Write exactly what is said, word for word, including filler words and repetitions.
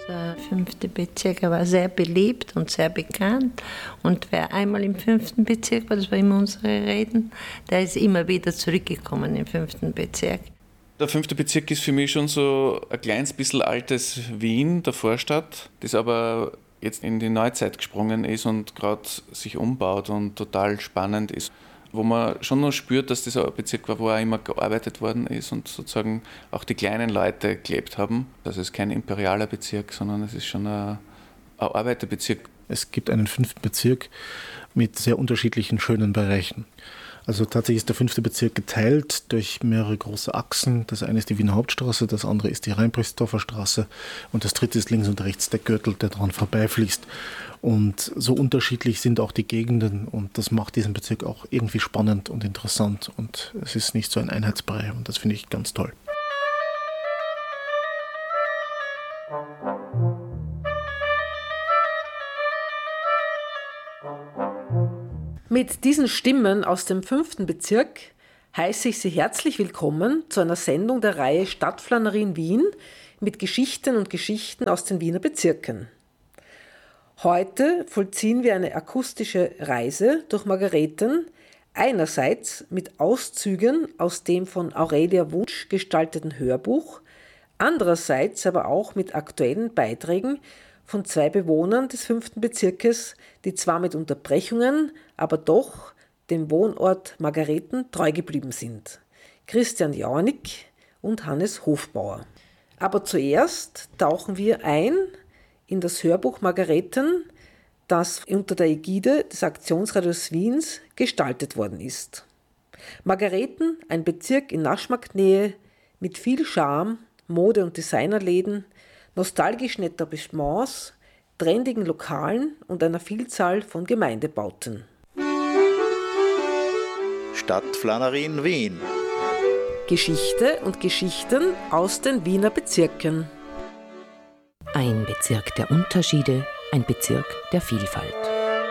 Der fünfte Bezirk war sehr beliebt und sehr bekannt. Und wer einmal im fünften Bezirk war, das war immer unsere Reden, der ist immer wieder zurückgekommen im fünften Bezirk. Der fünfte Bezirk ist für mich schon so ein kleines bisschen altes Wien, der Vorstadt, das aber jetzt in die Neuzeit gesprungen ist und gerade sich umbaut und total spannend ist. Wo man schon noch spürt, dass das ein Bezirk war, wo auch immer gearbeitet worden ist und sozusagen auch die kleinen Leute gelebt haben. Also es ist kein imperialer Bezirk, sondern es ist schon ein, ein Arbeiterbezirk. Es gibt einen fünften Bezirk mit sehr unterschiedlichen schönen Bereichen. Also tatsächlich ist der fünfte Bezirk geteilt durch mehrere große Achsen. Das eine ist die Wiener Hauptstraße, das andere ist die Rheinbrechtsdorfer Straße und das dritte ist links und rechts der Gürtel, der dran vorbeifließt. Und so unterschiedlich sind auch die Gegenden und das macht diesen Bezirk auch irgendwie spannend und interessant und es ist nicht so ein Einheitsbrei und das finde ich ganz toll. Mit diesen Stimmen aus dem fünften Bezirk heiße ich Sie herzlich willkommen zu einer Sendung der Reihe Stadtflânerie Wien mit Geschichten und Geschichten aus den Wiener Bezirken. Heute vollziehen wir eine akustische Reise durch Margareten, einerseits mit Auszügen aus dem von Aurelia Wunsch gestalteten Hörbuch, andererseits aber auch mit aktuellen Beiträgen von zwei Bewohnern des fünften Bezirkes, die zwar mit Unterbrechungen, aber doch dem Wohnort Margareten treu geblieben sind. Christian Jaunig und Hannes Hofbauer. Aber zuerst tauchen wir ein in das Hörbuch Margareten, das unter der Ägide des Aktionsradios Wiens gestaltet worden ist. Margareten, ein Bezirk in Naschmarktnähe mit viel Charme, Mode- und Designerläden, nostalgischen Etablissements, trendigen Lokalen und einer Vielzahl von Gemeindebauten. Stadtflânerie Wien. Geschichte und Geschichten aus den Wiener Bezirken. Ein Bezirk der Unterschiede, ein Bezirk der Vielfalt.